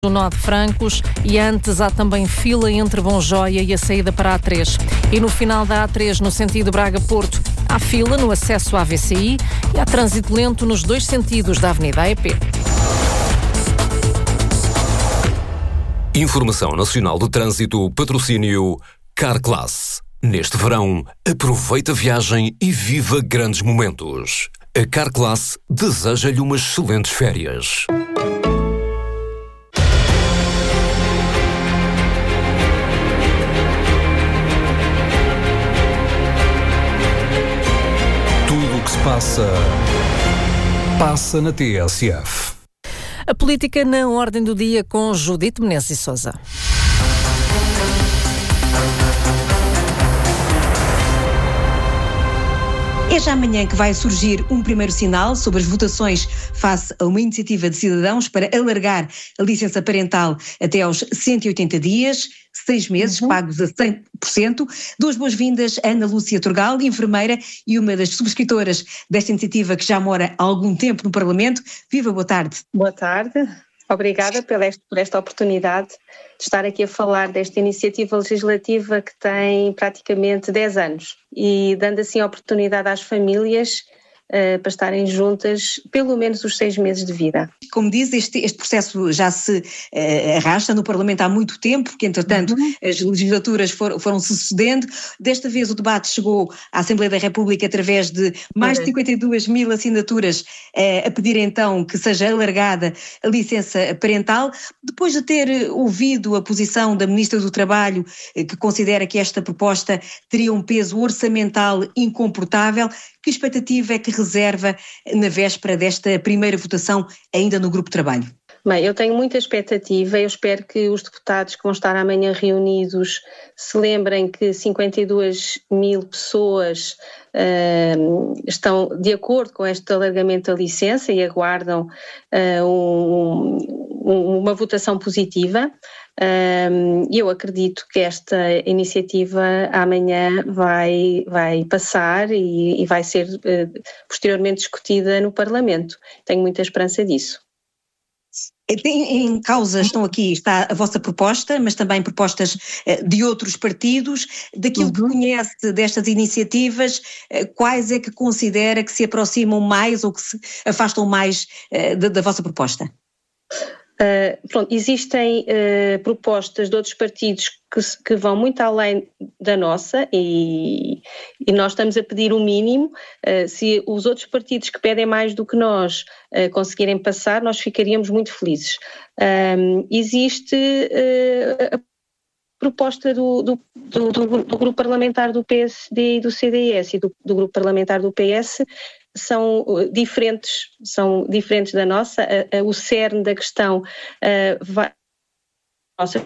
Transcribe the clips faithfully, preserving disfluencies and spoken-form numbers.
do nó de Francos e antes há também fila entre Bonjoia e a saída para a A três. E no final da A três, no sentido Braga-Porto, há fila no acesso à A V C I e há trânsito lento nos dois sentidos da Avenida A E P. Informação Nacional de Trânsito, patrocínio Carclass. Neste verão, aproveita a viagem e viva grandes momentos. A Carclass deseja-lhe umas excelentes férias. Tudo o que se passa, passa na T S F. A política na ordem do dia com Judite Menezes e Sousa. É já amanhã que vai surgir um primeiro sinal sobre as votações face a uma iniciativa de cidadãos para alargar a licença parental até aos cento e oitenta dias, seis meses, uhum. pagos a cem por cento. Duas boas-vindas a Ana Lúcia Turgal, enfermeira e uma das subscritoras desta iniciativa que já mora há algum tempo no Parlamento. Viva, boa tarde. Boa tarde. Obrigada por esta, por esta oportunidade de estar aqui a falar desta iniciativa legislativa que tem praticamente dez anos e dando assim a oportunidade às famílias uh, para estarem juntas pelo menos os seis meses de vida. Como diz, este, este processo já se uh, arrasta no Parlamento há muito tempo, porque entretanto uhum. as legislaturas for, foram se sucedendo. Desta vez o debate chegou à Assembleia da República através de mais uhum. de cinquenta e duas mil assinaturas uh, a pedir então que seja alargada a licença parental. Depois de ter ouvido a posição da Ministra do Trabalho, uh, que considera que esta proposta teria um peso orçamental incomportável, que expectativa é que reserva na véspera desta primeira votação ainda no Grupo de Trabalho? Bem, eu tenho muita expectativa, eu espero que os deputados que vão estar amanhã reunidos se lembrem que cinquenta e duas mil pessoas uh, estão de acordo com este alargamento da licença e aguardam uh, um, um, uma votação positiva. Um, eu acredito que esta iniciativa amanhã vai, vai passar e, e vai ser uh, posteriormente discutida no Parlamento. Tenho muita esperança disso. Em, em causa estão aqui, está a vossa proposta, mas também propostas uh, de outros partidos. Daquilo uhum. que conhece destas iniciativas, uh, quais é que considera que se aproximam mais ou que se afastam mais uh, da, da vossa proposta? Uh, pronto, existem uh, propostas de outros partidos que, que vão muito além da nossa e, e nós estamos a pedir o mínimo. Uh, se os outros partidos que pedem mais do que nós uh, conseguirem passar, nós ficaríamos muito felizes. Um, existe uh, a proposta do, do, do, do, do grupo parlamentar do P S D e do C D S e do, do grupo parlamentar do P S, são diferentes, são diferentes da nossa. A, a, o cerne da questão uh, vai nossa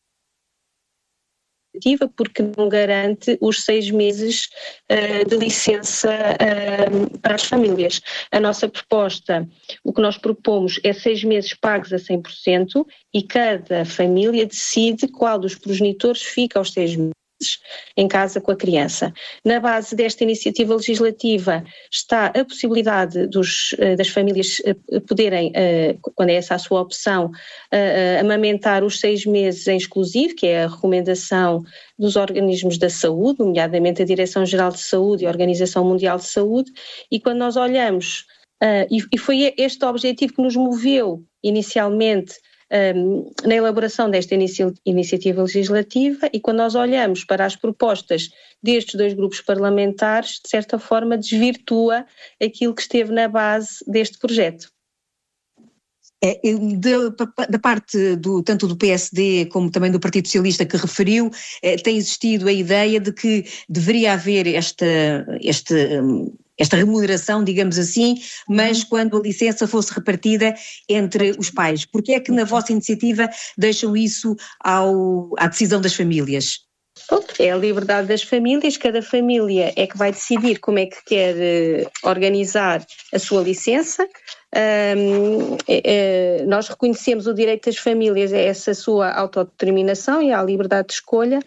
porque não garante os seis meses uh, de licença uh, para as famílias. A nossa proposta, o que nós propomos é seis meses pagos a cem por cento e cada família decide qual dos progenitores fica aos seis meses em casa com a criança. Na base desta iniciativa legislativa está a possibilidade dos, das famílias poderem, quando é essa a sua opção, amamentar os seis meses em exclusivo, que é a recomendação dos organismos da saúde, nomeadamente a Direção-Geral de Saúde e a Organização Mundial de Saúde, e quando nós olhamos, e foi este o objetivo que nos moveu inicialmente Um, na elaboração desta inici- iniciativa legislativa, e quando nós olhamos para as propostas destes dois grupos parlamentares, de certa forma desvirtua aquilo que esteve na base deste projeto. É, da, da parte do, tanto do P S D como também do Partido Socialista que referiu, é, tem existido a ideia de que deveria haver esta, este, esta remuneração, digamos assim, mas quando a licença fosse repartida entre os pais. Porque é que na vossa iniciativa deixam isso ao, à decisão das famílias? É a liberdade das famílias, cada família é que vai decidir como é que quer uh, organizar a sua licença. Um, é, é, nós reconhecemos o direito das famílias a essa sua autodeterminação e à liberdade de escolha,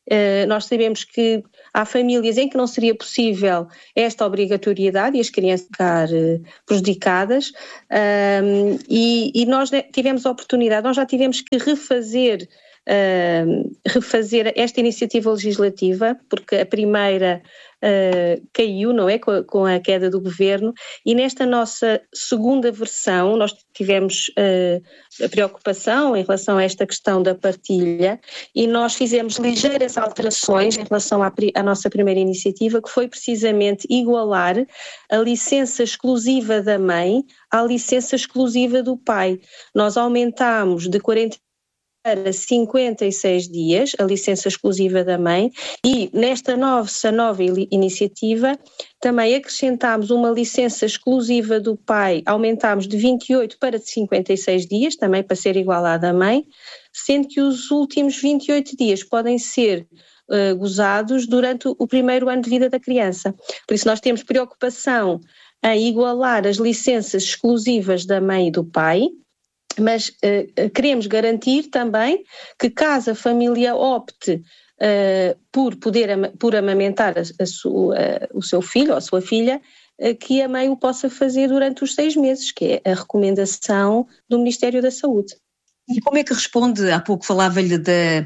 Uh, nós sabemos que há famílias em que não seria possível esta obrigatoriedade e as crianças ficar uh, prejudicadas, um, e, e nós tivemos a oportunidade, nós já tivemos que refazer, uh, refazer esta iniciativa legislativa, porque a primeira uh, caiu, não é, com a, com a queda do governo, e nesta nossa segunda versão nós tivemos uh, a preocupação em relação a esta questão da partilha, e nós fizemos ligeiras alterações em relação à, à nossa primeira iniciativa, que foi precisamente igualar a licença exclusiva da mãe à licença exclusiva do pai. Nós aumentámos de quarenta para cinquenta e seis dias a licença exclusiva da mãe, e nesta nossa nova iniciativa também acrescentámos uma licença exclusiva do pai, aumentámos de vinte e oito para cinquenta e seis dias, também para ser igualada à mãe, sendo que os últimos vinte e oito dias podem ser uh, gozados durante o primeiro ano de vida da criança. Por isso nós temos preocupação em igualar as licenças exclusivas da mãe e do pai, mas uh, queremos garantir também que, caso a família opte uh, por poder ama- por amamentar a, a sua, uh, o seu filho ou a sua filha, uh, que a mãe o possa fazer durante os seis meses, que é a recomendação do Ministério da Saúde. E como é que responde? Há pouco falava-lhe da,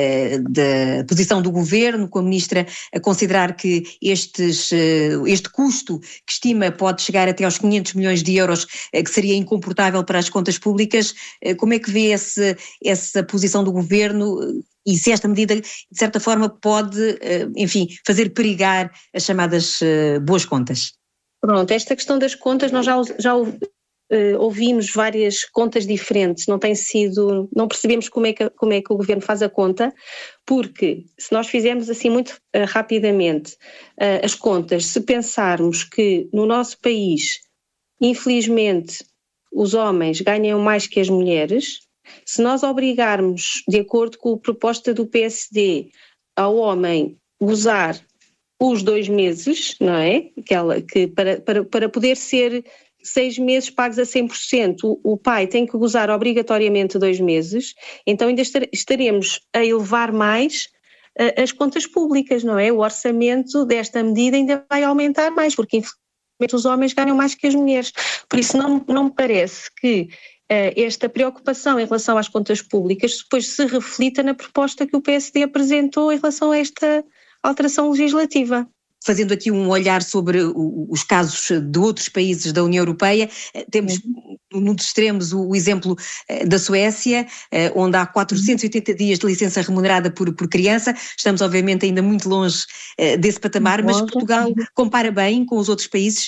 da posição do governo, com a ministra a considerar que estes, este custo que estima pode chegar até aos quinhentos milhões de euros, que seria incomportável para as contas públicas. Como é que vê esse, essa posição do governo e se esta medida, de certa forma, pode, enfim, fazer perigar as chamadas boas contas? Pronto, esta questão das contas nós já, já Uh, ouvimos várias contas diferentes, não tem sido, não percebemos como é, que, como é que o governo faz a conta, porque se nós fizermos assim muito uh, rapidamente uh, as contas, se pensarmos que no nosso país, infelizmente, os homens ganham mais que as mulheres, se nós obrigarmos, de acordo com a proposta do P S D, ao homem gozar os dois meses, não é? Aquela que para, para, para poder ser seis meses pagos a cem por cento, o pai tem que gozar obrigatoriamente dois meses, então ainda estaremos a elevar mais uh, as contas públicas, não é? O orçamento desta medida ainda vai aumentar mais, porque infelizmente os homens ganham mais que as mulheres. Por isso não, não me parece que uh, esta preocupação em relação às contas públicas depois se reflita na proposta que o P S D apresentou em relação a esta alteração legislativa. Fazendo aqui um olhar sobre os casos de outros países da União Europeia, temos num dos extremos o exemplo da Suécia, onde há quatrocentos e oitenta dias de licença remunerada por, por criança. Estamos obviamente ainda muito longe desse patamar, mas Portugal compara bem com os outros países?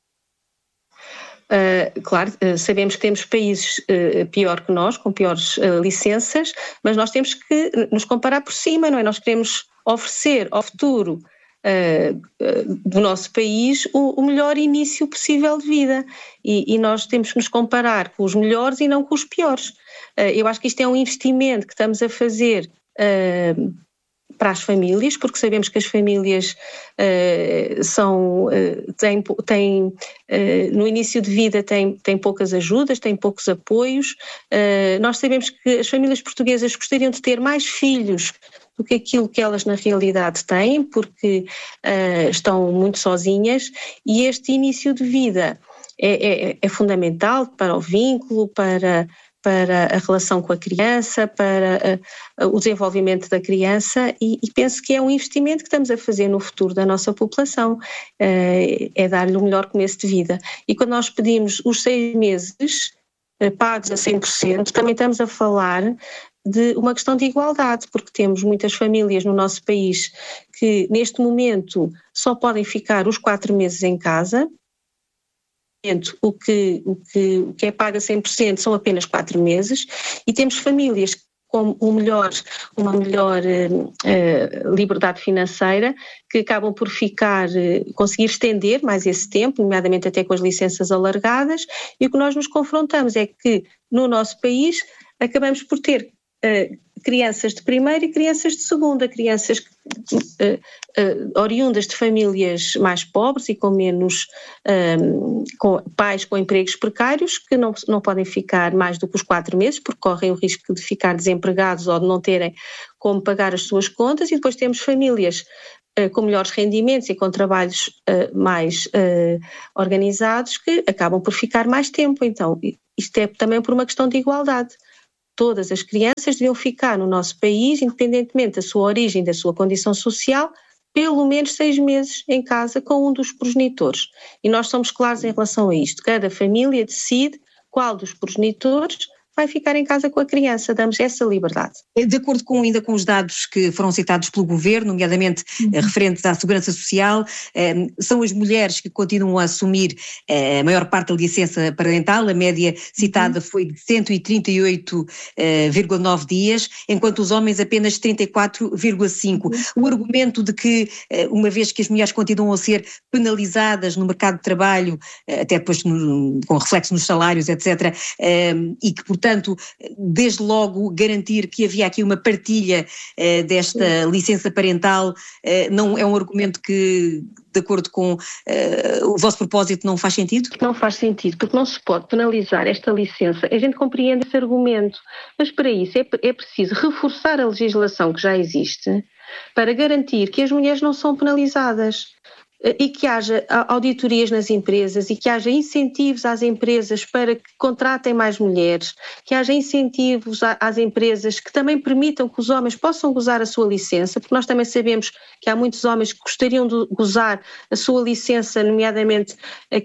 Uh, claro, uh, sabemos que temos países uh, pior que nós, com piores uh, licenças, mas nós temos que nos comparar por cima, não é? Nós queremos oferecer ao futuro Uh, uh, do nosso país o, o melhor início possível de vida, e, e nós temos que nos comparar com os melhores e não com os piores. Uh, eu acho que isto é um investimento que estamos a fazer uh, para as famílias, porque sabemos que as famílias uh, são, uh, têm, têm uh, no início de vida têm, têm poucas ajudas, têm poucos apoios. Uh, nós sabemos que as famílias portuguesas gostariam de ter mais filhos do que aquilo que elas na realidade têm, porque uh, estão muito sozinhas, e este início de vida é, é, é fundamental para o vínculo, para, para a relação com a criança, para uh, o desenvolvimento da criança, e, e penso que é um investimento que estamos a fazer no futuro da nossa população, uh, é dar-lhe o melhor começo de vida. E quando nós pedimos os seis meses uh, pagos a cem por cento, também estamos a falar de uma questão de igualdade, porque temos muitas famílias no nosso país que neste momento só podem ficar os quatro meses em casa, o que, o que, o que é pago a cem por cento são apenas quatro meses, e temos famílias com um melhor, uma melhor uh, uh, liberdade financeira, que acabam por ficar, uh, conseguir estender mais esse tempo, nomeadamente até com as licenças alargadas, e o que nós nos confrontamos é que no nosso país acabamos por ter Uh, crianças de primeira e crianças de segunda, crianças uh, uh, oriundas de famílias mais pobres e com menos, um, com pais com empregos precários, que não, não podem ficar mais do que os quatro meses, porque correm o risco de ficar desempregados ou de não terem como pagar as suas contas, e depois temos famílias uh, com melhores rendimentos e com trabalhos uh, mais uh, organizados, que acabam por ficar mais tempo. Então, isto é também por uma questão de igualdade. Todas as crianças deviam ficar no nosso país, independentemente da sua origem, da sua condição social, pelo menos seis meses em casa com um dos progenitores. E nós somos claros em relação a isto. Cada família decide qual dos progenitores vai ficar em casa com a criança, damos essa liberdade. De acordo com, ainda com os dados que foram citados pelo Governo, nomeadamente uhum. referentes à Segurança Social, eh, são as mulheres que continuam a assumir eh, a maior parte da licença parental, a média citada uhum. foi de cento e trinta e oito vírgula nove dias, enquanto os homens apenas trinta e quatro vírgula cinco. Uhum. O argumento de que, eh, uma vez que as mulheres continuam a ser penalizadas no mercado de trabalho, eh, até depois no, com reflexo nos salários, etcétera, eh, e que, portanto, Portanto, desde logo garantir que havia aqui uma partilha eh, desta licença parental eh, não é um argumento que, de acordo com eh, o vosso propósito, não faz sentido? Não faz sentido, porque não se pode penalizar esta licença. A gente compreende esse argumento, mas para isso é, é preciso reforçar a legislação que já existe para garantir que as mulheres não são penalizadas. E que haja auditorias nas empresas e que haja incentivos às empresas para que contratem mais mulheres, que haja incentivos às empresas que também permitam que os homens possam gozar a sua licença, porque nós também sabemos que há muitos homens que gostariam de gozar a sua licença, nomeadamente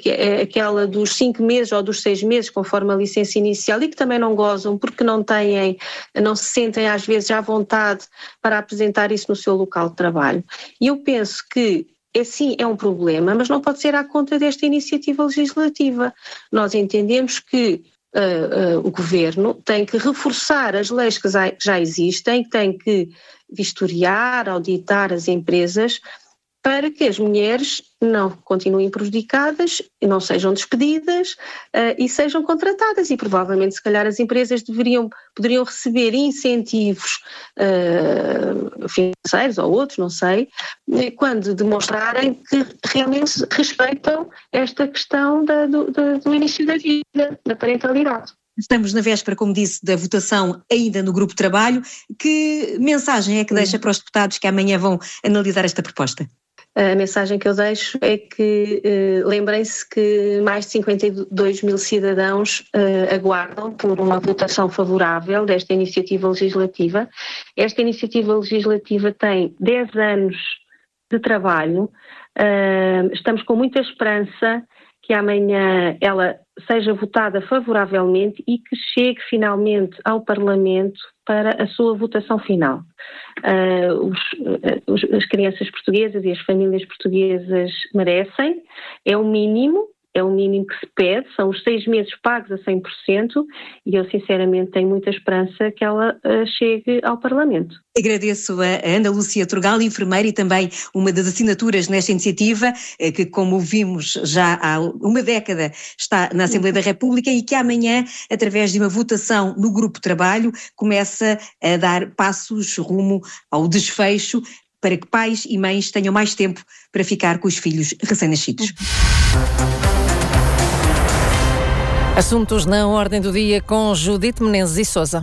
aquela dos cinco meses ou dos seis meses, conforme a licença inicial, e que também não gozam porque não têm, não se sentem às vezes à vontade para apresentar isso no seu local de trabalho. E eu penso que é sim, é um problema, mas não pode ser à conta desta iniciativa legislativa. Nós entendemos que uh, uh, o Governo tem que reforçar as leis que já existem, tem que vistoriar, auditar as empresas para que as mulheres não continuem prejudicadas, não sejam despedidas uh, e sejam contratadas. E provavelmente, se calhar, as empresas deveriam, poderiam receber incentivos uh, financeiros ou outros, não sei, quando demonstrarem que realmente respeitam esta questão da, do, do, do início da vida, da parentalidade. Estamos na véspera, como disse, da votação ainda no grupo de trabalho. Que mensagem é que deixa para os deputados que amanhã vão analisar esta proposta? A mensagem que eu deixo é que eh, lembrem-se que mais de cinquenta e dois mil cidadãos eh, aguardam por uma votação favorável desta iniciativa legislativa. Esta iniciativa legislativa tem dez anos de trabalho, uh, estamos com muita esperança que amanhã ela seja votada favoravelmente e que chegue finalmente ao Parlamento para a sua votação final. Uh, os, os, as crianças portuguesas e as famílias portuguesas merecem, é o mínimo, é o mínimo que se pede, são os seis meses pagos a cem por cento e eu sinceramente tenho muita esperança que ela uh, chegue ao Parlamento. Agradeço a Ana Lúcia Turgal, enfermeira e também uma das assinaturas nesta iniciativa, que, como vimos já há uma década, está na Assembleia da República e que amanhã, através de uma votação no grupo de trabalho, começa a dar passos rumo ao desfecho para que pais e mães tenham mais tempo para ficar com os filhos recém-nascidos. Assuntos na ordem do dia com Judite Menezes e Sousa.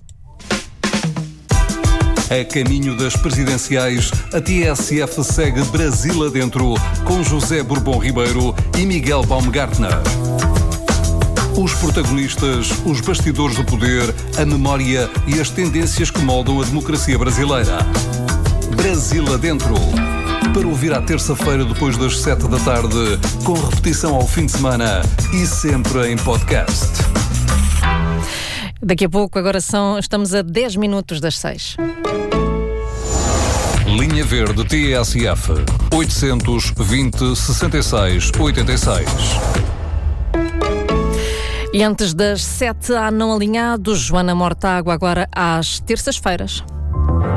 A caminho das presidenciais, a T S F segue Brasil adentro, com José Bourbon Ribeiro e Miguel Baumgartner. Os protagonistas, os bastidores do poder, a memória e as tendências que moldam a democracia brasileira. Brasil adentro. Para ouvir à terça-feira depois das sete da tarde, com repetição ao fim de semana e sempre em podcast. Daqui a pouco, agora são, estamos a dez minutos das seis. Linha Verde T S F oitocentos e vinte, sessenta e seis, oitenta e seis. E antes das sete há Não Alinhados, Joana Mortágua, agora às terças-feiras.